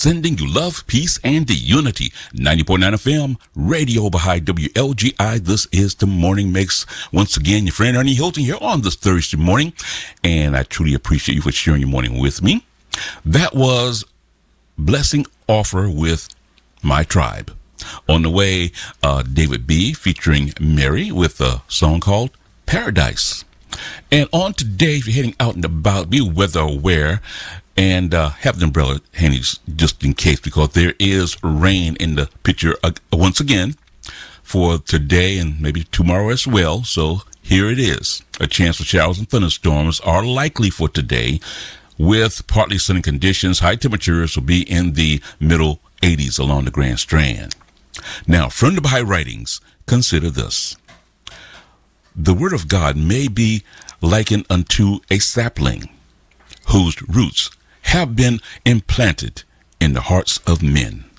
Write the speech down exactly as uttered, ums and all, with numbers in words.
sending you love, peace, and unity. ninety point nine F M, Radio Baha'i W L G I. This is the Morning Mix. Once again, your friend Ernie Hilton here on this Thursday morning, and I truly appreciate you for sharing your morning with me. That was Blessing Offer with My Tribe. On the way, uh, David B. featuring Mary with a song called Paradise. And on today, if you're heading out and about, be weather aware and uh, have the umbrella handy just in case, because there is rain in the picture uh, once again for today and maybe tomorrow as well. So here it is. A chance for showers and thunderstorms are likely for today with partly sunny conditions. High temperatures will be in the middle eighties along the Grand Strand. Now, from the Baha'i writings, consider this. The word of God may be likened unto a sapling whose roots have been implanted in the hearts of men.